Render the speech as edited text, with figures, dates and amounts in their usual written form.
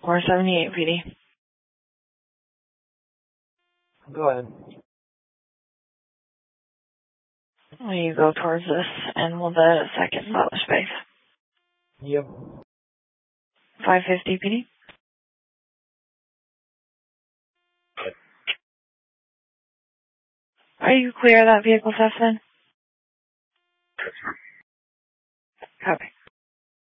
478 PD. Go ahead. Will you go towards this and will the second butler space? Yep. 550 PD. Are you clear of that vehicle theft then? Copy.